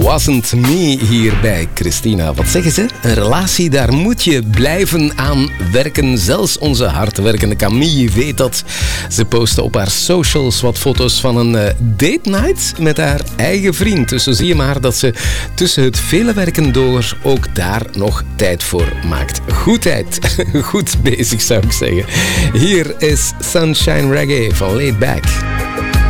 Wasn't Me hier bij Christina. Wat zeggen ze? Een relatie, daar moet je blijven aan werken. Zelfs onze hardwerkende Camille weet dat. Ze postte op haar socials wat foto's van een date night met haar eigen vriend. Dus zo zie je maar dat ze tussen het vele werken door ook daar nog tijd voor maakt. Goed tijd. Goed bezig zou ik zeggen. Hier is Sunshine Reggae van Laid Back.